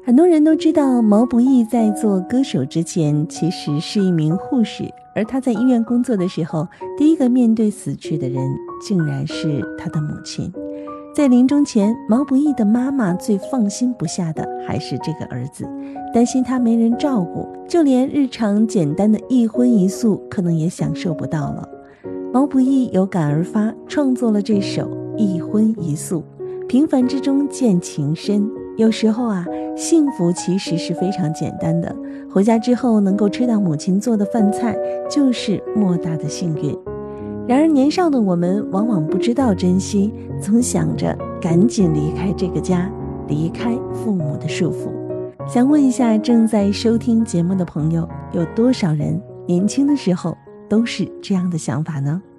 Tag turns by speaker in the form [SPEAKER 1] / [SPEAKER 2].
[SPEAKER 1] 很多人都知道毛不易在做歌手之前其实是一名护士，而他在医院工作的时候，第一个面对死去的人竟然是他的母亲。在临终前，毛不易的妈妈最放心不下的还是这个儿子，担心他没人照顾，就连日常简单的一荤一素可能也享受不到了。毛不易有感而发，创作了这首《一荤一素》，平凡之中见情深。有时候幸福其实是非常简单的，回家之后能够吃到母亲做的饭菜，就是莫大的幸运。然而年少的我们往往不知道珍惜，总想着赶紧离开这个家，离开父母的束缚。想问一下正在收听节目的朋友，有多少人年轻的时候都是这样的想法呢？